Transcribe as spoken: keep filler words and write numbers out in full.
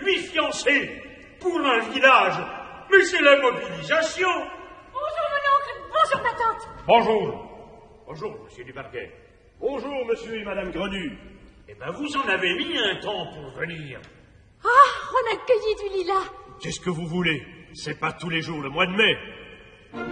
suis fiancé pour un village. Mais c'est la mobilisation. Bonjour, mon oncle. Bonjour, ma tante. Bonjour. Bonjour, monsieur Dubarguet. Bonjour, monsieur et madame Grenu. Eh ben, vous en avez mis un temps pour venir. Ah, on a cueilli du lilas. Qu'est-ce que vous voulez? C'est pas tous les jours le mois de mai.